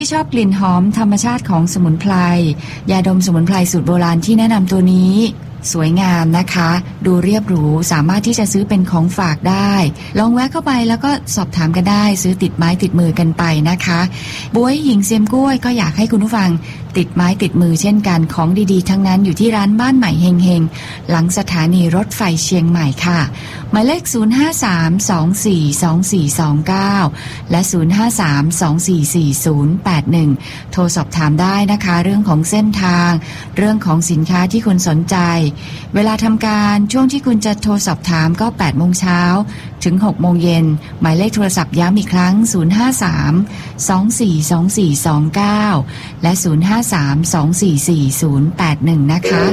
ที่ชอบกลิ่นหอมธรรมชาติของสมุนไพรยาดมสมุนไพรสูตรโบราณที่แนะนำตัวนี้สวยงามนะคะดูเรียบหรูสามารถที่จะซื้อเป็นของฝากได้ลองแวะเข้าไปแล้วก็สอบถามกันได้ซื้อติดไม้ติดมือกันไปนะคะบ๊วยหญิงเซียมกล้วยก็อยากให้คุณผู้ฟังติดไม้ติดมือเช่นกันของดีๆทั้งนั้นอยู่ที่ร้านบ้านใหม่เฮงเฮงหลังสถานีรถไฟเชียงใหม่ค่ะหมายเลข0532424029และ0532444081โทรสอบถามได้นะคะเรื่องของเส้นทางเรื่องของสินค้าที่คุณสนใจเวลาทำการช่วงที่คุณจะโทรสอบถามก็ 8 โมงเช้าถึง 6 โมงเย็นหมายเลขโทรศัพท์ย้ำอีกครั้ง053-242429และ053-244-081นะคะ